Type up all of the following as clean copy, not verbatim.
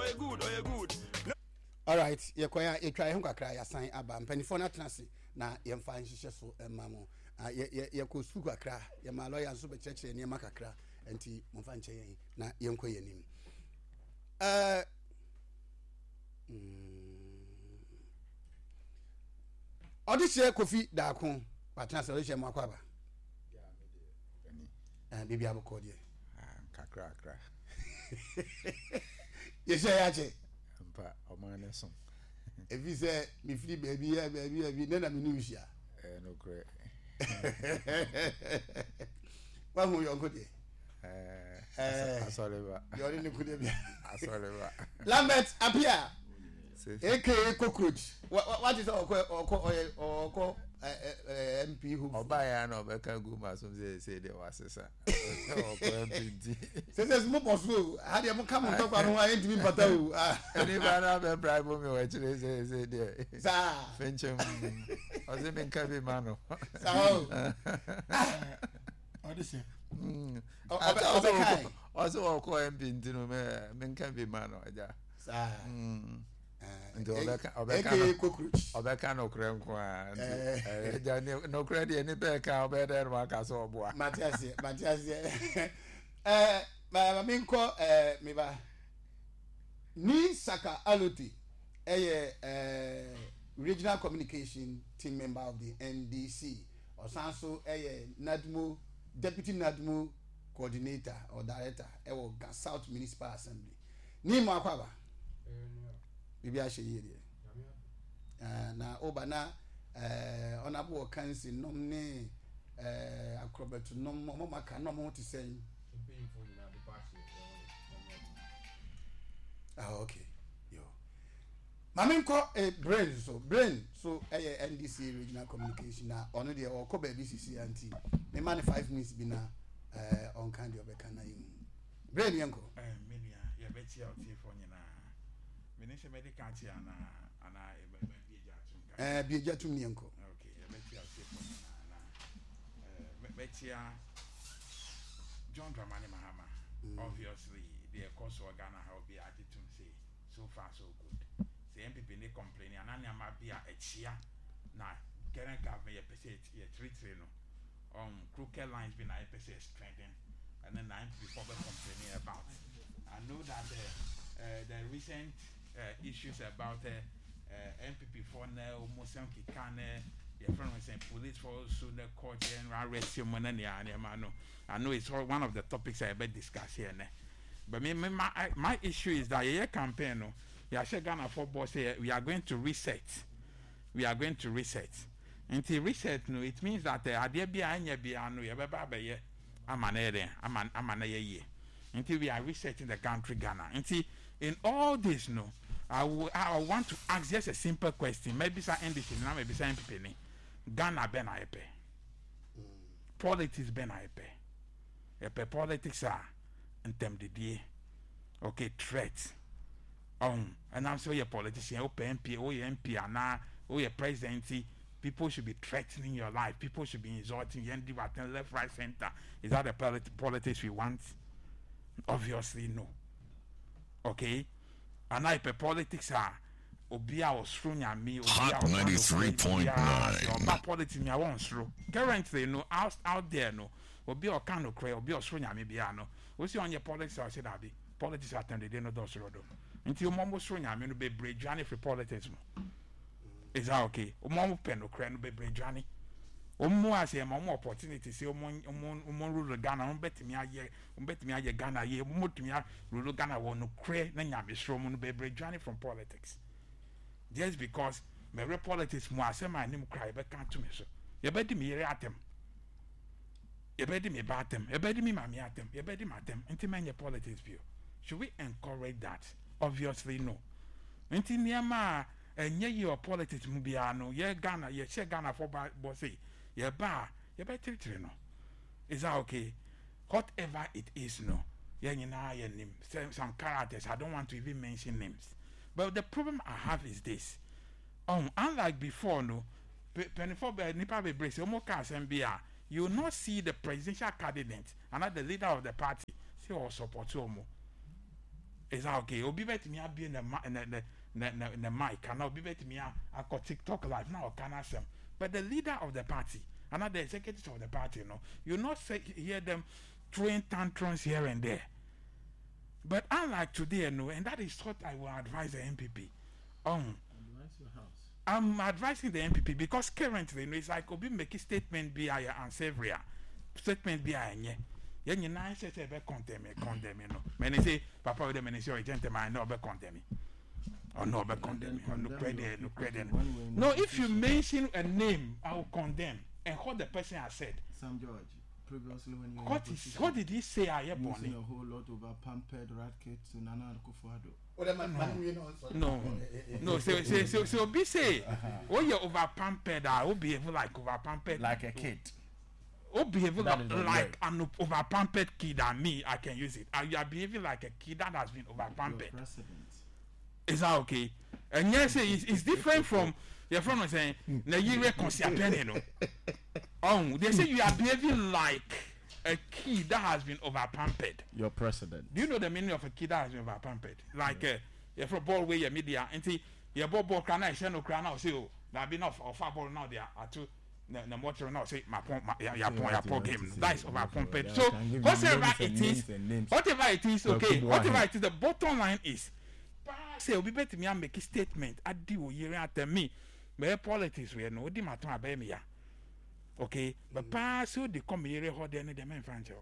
good. All right, you try him kakra ya sign aba mpanifo na tenase na ye mfa nhihye so mamo ye ko su kakra ye ma lawyer so be chekere ne makakra enti mfa nche yen na ye nko yenim Odishe Kofi Dakun patenase odishe makwaba bibi aboko die kakra ye say yache mpa omane so if you say me free baby na me nu hia no kre wa hu yo ngode asoleba yo ni kude bia asoleba Lambert appear aka cockroach what is oko MP who obaya na obeka go masom say dey wasesa oko MP says mo bosu ha dey mo come on talk anu ayi ntimi pata o any bana be bribe me we chire say dey sa fenchem oze me nka be mano sa o Odishe also oko MP ntino me nka be mano aja sa ndo obeka no kre nko a no kre de ni beka obeda no aka so oboa Matias ma minko me ba ni Saka Aloti regional communication team member of the NDC osanso Nadmo deputy Nadmo coordinator or director South Municipal Assembly ni mo akwaba bibi a shey na oba na onabo kansi nom ne acrobat nom mo maka nom mo ti say okay yo mamenko brain so NDC regional communication na ono de o ko ba BCC anti me man 5 minutes bi na on kind of bekana yim brain yanko menia ya beti out here for nyina menisha medical tia na ana bieja tum ni yanko okay ya beti out here for na betia John Dramani Mahama obviously the course of Ghana how be attitude say so far so good say MPP they complaining and am be a chia na current government ye pese ye treat no crooked lines been a pese strengthen and then MPP probably complaining about I know that the recent issues about MPP for now Muslim Kikane your friend was saying police for also the court and arrest him when I know it's one of the topics I bet discuss here. But my issue is that your campaign, no, you share Ghana football say we are going to reset. We are going to reset. Until reset, no, it means that idea behind your piano, you have ye. I'm ye. Until we are resetting the country Ghana. Until in all this, no, I want to ask just a simple question. Maybe some NDC, now maybe some MPP. Ghana ben a epe. Politics ben a epe. Epe politics are in terms of the okay threat. And I'm saying your politician, MP, MP, and now your presidency. People should be threatening your life. People should be insulting you and left, right, center. Is that the politics we want? Obviously, no. Okay? And now if politics are Obia or Strunya me, Hot 93.9. But politics me, I want through. Currently, no, out there, no. Obia or Kano Cray, Obia or Strunya me, no. What's on your politics? I said, Abi, politics attended, they know those road. Until Momo Strunya, me, no be brave, Johnny for politics. Is that okay? Omo pen no cry no be Johnny. Omo as a more opportunity say omo rule Ghana, betimi aye Ghana ye omo timi rule Ghana won no cry na nyame sro no be Johnny from politics. Just because me politics mo asem anim cry be kan to me so. Ye be di me yere atem. Ye be di me ba atem. Ye be di me mami atem. Ye be di ma atem. Nti menye politics view. Should we encourage that? Obviously no. Nti niama enye your politics mu bia no ye Ghana ye share Ghana for bossy ye ba ye be tiri no is that okay whatever it is no ye nyina ye name some characters I don't want to even mention names but the problem I have is this unlike before no penifo be nipa be brace omo ka asembia you will not see the presidential candidate and the leader of the party say or support omo Is that okay? Obi bet me be in the mic, and Obi bet me I got TikTok live now. Can I say? But the leader of the party, and the executives of the party, you not hear them throwing tantrums here and there. But unlike today, and that is what I will advise the MPP. Advise your house. I'm advising the MPP because currently, it's like Obi make a statement be unsavory. Statement be you nice say condemn no. Many say Papa with the minister or gentleman no be condemn. Or no be condemn. No credit. No, if you mention a name, I will condemn. And what the person has said. Sam George, previously when you what did he say? I have using a whole lot of pampered rat kids to Nana Akufo-Addo. No. So be say, oh you over pampered, I will behave like over pampered like a kid. Oh, behaving like an over pampered kid and me, I can use it. You are behaving like a kid that has been over pampered. Is that okay? And yes, it's different from your friend was saying, they say you are behaving like a kid that has been over pampered. Your president. Do you know the meaning of a kid that has been over pampered? Like you're from ball where your media and see your ball can I share no crown now say oh there been of ball now there are two. The motor now say my game. That is over pumped. So whatever it is, okay. Whatever it is, the bottom line is, say we better me make a statement. I do hear after me. My politics we no di matter about me ya. Okay, but pass so they come here how they need the men franchise.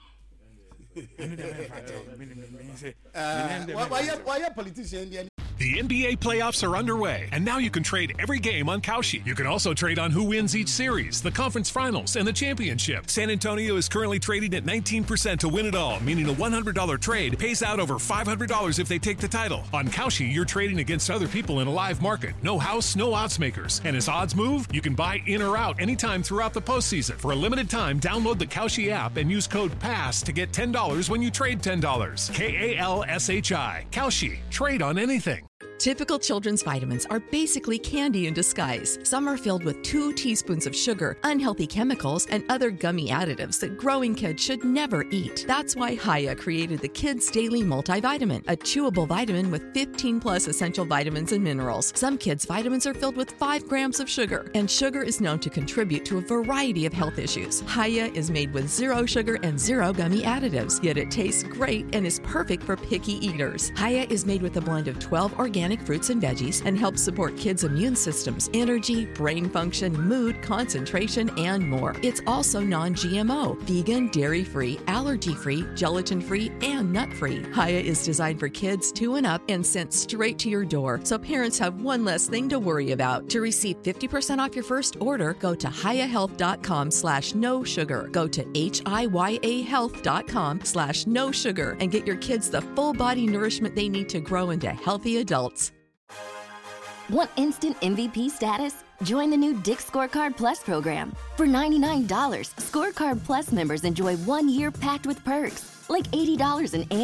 Why are politicians? The NBA playoffs are underway, and now you can trade every game on Kalshi. You can also trade on who wins each series, the conference finals, and the championship. San Antonio is currently trading at 19% to win it all, meaning a $100 trade pays out over $500 if they take the title. On Kalshi, you're trading against other people in a live market. No house, no odds makers. And as odds move, you can buy in or out anytime throughout the postseason. For a limited time, download the Kalshi app and use code PASS to get $10 when you trade $10. KALSHI. Kalshi. Trade on anything. Typical children's vitamins are basically candy in disguise. Some are filled with 2 teaspoons of sugar, unhealthy chemicals, and other gummy additives that growing kids should never eat. That's why Hiya created the Kids Daily Multivitamin, a chewable vitamin with 15+ essential vitamins and minerals. Some kids' vitamins are filled with 5 grams of sugar, and sugar is known to contribute to a variety of health issues. Hiya is made with 0 sugar and 0 gummy additives, yet it tastes great and is perfect for picky eaters. Hiya is made with a blend of 12 organic fruits and veggies and helps support kids' immune systems, energy, brain function, mood, concentration, and more. It's also non-GMO, vegan, dairy-free, allergy-free, gelatin-free, and nut-free. Hiya is designed for kids 2 and up and sent straight to your door, so parents have one less thing to worry about. To receive 50% off your first order, go to hiyahealth.com/no sugar. Go to hiyahealth.com/no sugar and get your kids the full body nourishment they need to grow into healthy adults. Want instant MVP status? Join the new Dick's Scorecard Plus program. For $99, Scorecard Plus members enjoy 1 year packed with perks, like $80 in